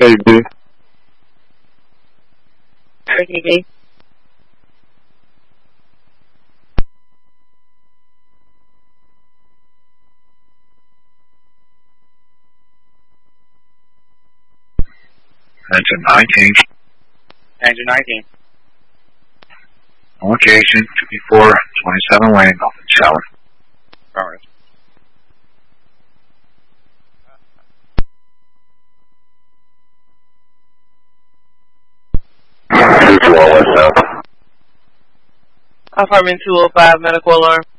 Hey, B. Ricky B. Engine 19. Engine 19. Location 54, 27 lane, Dolphin Shower. Alright. Apartment 205, medical alarm.